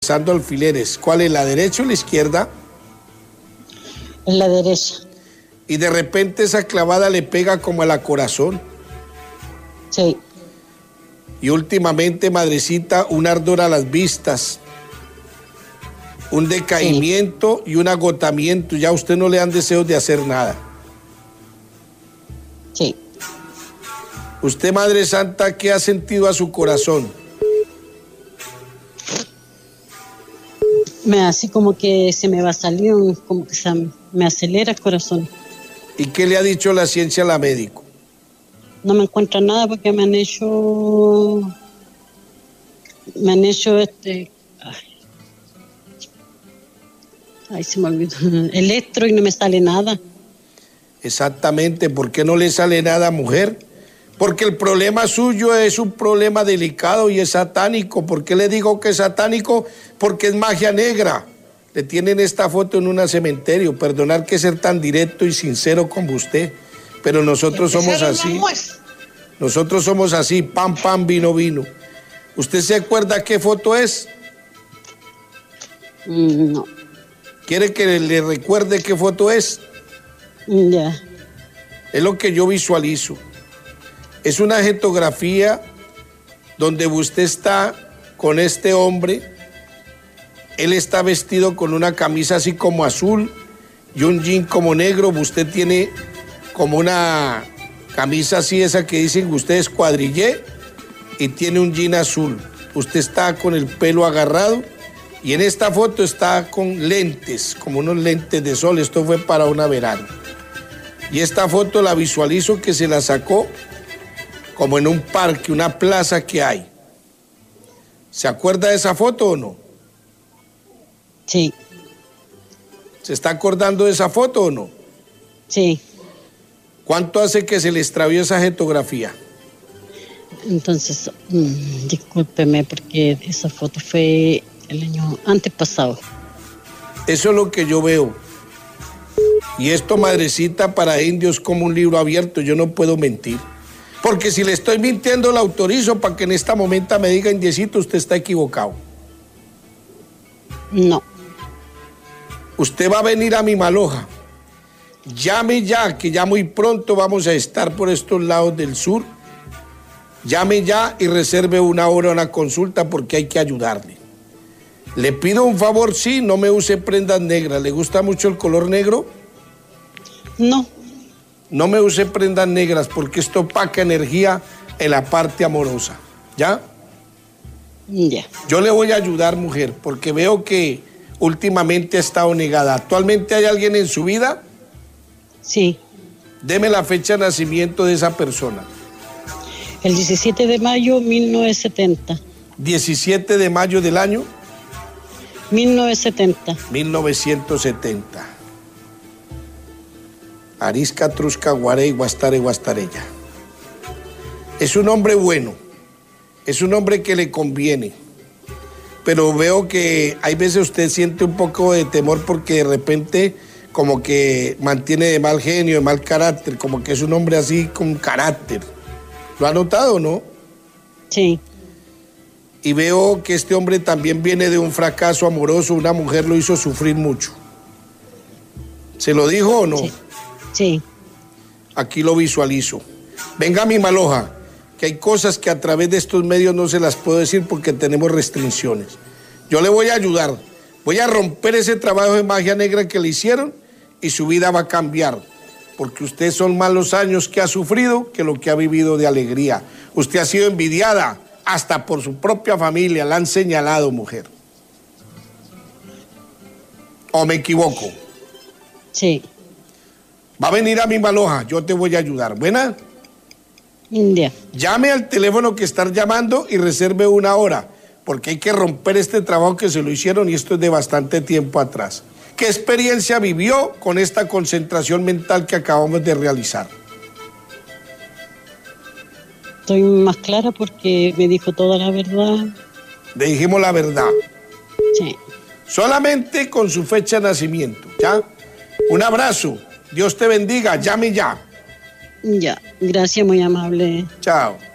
atravesando alfileres. ¿Cuál es, la derecha o la izquierda? En la derecha. Y de repente esa clavada le pega como a la corazón. Sí. Y últimamente, madrecita, un ardor a las vistas, un decaimiento y un agotamiento. Ya a usted no le dan deseos de hacer nada. Sí. Usted, Madre Santa, ¿qué ha sentido a su corazón? Así como que se me va a salir, como que me acelera el corazón. ¿Y qué le ha dicho la ciencia a la médico? No me encuentra nada porque me han hecho ay, se me olvidó, electro y no me sale nada. Exactamente, ¿por qué no le sale nada, mujer? Porque el problema suyo es un problema delicado y es satánico. ¿Por qué le digo que es satánico? Porque es magia negra. Le tienen esta foto en un cementerio. Perdonar que ser tan directo y sincero como usted, pero nosotros somos así. Nosotros somos así, pan, pan, vino, vino. ¿Usted se acuerda qué foto es? No. ¿Quiere que le recuerde qué foto es? Ya. Es lo que yo visualizo. Es una fotografía donde usted está con este hombre. Él está vestido con una camisa así como azul y un jean como negro. Usted tiene como una camisa así, esa que dicen ustedes cuadrillé, y tiene un jean azul. Usted está con el pelo agarrado y en esta foto está con lentes, como unos lentes de sol. Esto fue para una verano. Y esta foto la visualizo que se la sacó como en un parque, una plaza que hay. ¿Se acuerda de esa foto o no? Sí. ¿Se está acordando de esa foto o no? Sí. ¿Cuánto hace que se le extravió esa fotografía? Entonces, discúlpeme porque esa foto fue el año antepasado. Eso es lo que yo veo. Y esto, madrecita, para indios es como un libro abierto. Yo no puedo mentir. Porque si le estoy mintiendo, la autorizo para que en esta momento me diga, indiecito, usted está equivocado. No. Usted va a venir a mi Maloja. Llame ya, que ya muy pronto vamos a estar por estos lados del sur. Llame ya y reserve una hora, una consulta, porque hay que ayudarle. Le pido un favor, sí, no me use prendas negras. ¿Le gusta mucho el color negro? No. No me use prendas negras porque esto opaca energía en la parte amorosa. ¿Ya? Ya. Yo le voy a ayudar, mujer, porque veo que últimamente ha estado negada. ¿Actualmente hay alguien en su vida? Sí. Deme la fecha de nacimiento de esa persona. El 17 de mayo 1970. 17 de mayo del año 1970. 1970. Arisca, Trusca, Guarey, Guastare, Guastarella. Es un hombre bueno, es un hombre que le conviene, pero veo que hay veces usted siente un poco de temor porque de repente como que mantiene de mal genio, de mal carácter, como que es un hombre así con carácter. ¿Lo ha notado o no? Sí. Y veo que este hombre también viene de un fracaso amoroso, una mujer lo hizo sufrir mucho. ¿Se lo dijo o no? Sí. Sí. Aquí lo visualizo. Venga, mi Maloja, que hay cosas que a través de estos medios no se las puedo decir porque tenemos restricciones. Yo le voy a ayudar. Voy a romper ese trabajo de magia negra que le hicieron y su vida va a cambiar. Porque usted son más los años que ha sufrido que lo que ha vivido de alegría. Usted ha sido envidiada hasta por su propia familia. La han señalado, mujer. ¿O me equivoco? Sí. Va a venir a mi Maloja, yo te voy a ayudar. ¿Buena? Ya. Llame al teléfono que están llamando y reserve una hora, porque hay que romper este trabajo que se lo hicieron y esto es de bastante tiempo atrás. ¿Qué experiencia vivió con esta concentración mental que acabamos de realizar? Estoy más clara porque me dijo toda la verdad. Le dijimos la verdad. Sí. Solamente con su fecha de nacimiento, ¿ya? Un abrazo. Dios te bendiga. Llame ya. Ya. Gracias, muy amable. Chao.